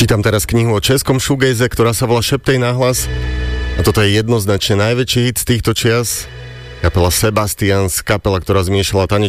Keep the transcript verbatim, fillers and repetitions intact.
Čítam teraz knihu o českom shoegaze, ktorá sa volá Šeptej nahlas. A toto je jednoznačne najväčší hit z týchto čias. Kapela Sebastians, kapela, ktorá zmiešala tanečnú